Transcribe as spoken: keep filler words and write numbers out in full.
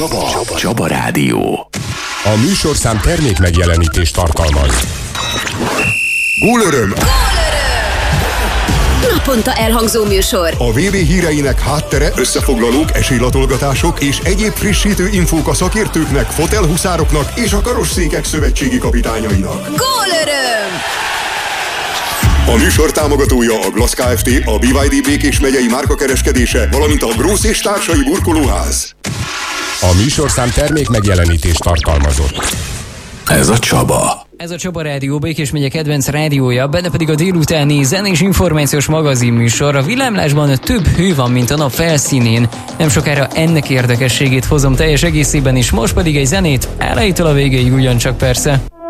Csaba. Csaba. Csaba Rádió. A műsorszám termék megjelenítést tartalmaz. Gólöröm! Naponta elhangzó műsor. A vé bé híreinek háttere, összefoglalók, esélylatolgatások és egyéb frissítő infók a szakértőknek, fotelhuszároknak és a karosszékek szövetségi kapitányainak. Gólöröm! A műsor támogatója a Glass Kft., a bé vé dé Békés megyei márkakereskedése, valamint a Grósz és társai burkolóház. A műsorszám termék megjelenítést tartalmazott. Ez a Csaba. Ez a Csaba Rádió, Békés megye kedvenc rádiója, benne pedig a délutáni zenés információs magazinműsor. A villámlásban több hő van, mint a nap felszínén. Nem sokára ennek érdekességét hozom teljes egészében is, most pedig egy zenét, elejétől a végéig ugyancsak persze.